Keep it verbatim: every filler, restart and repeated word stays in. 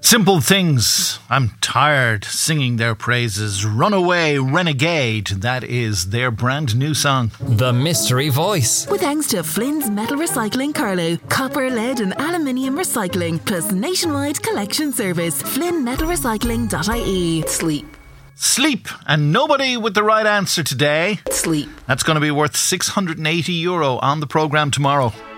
Simple Things. I'm tired singing their praises. Runaway Renegade. That is their brand new song. The Mystery Voice. With thanks to Flynn's Metal Recycling Carlow, copper, lead and aluminium recycling, plus nationwide collection service. flynn metal recycling dot I E. Sleep. Sleep. And nobody with the right answer today. Sleep. That's going to be worth six hundred eighty euro on the programme tomorrow.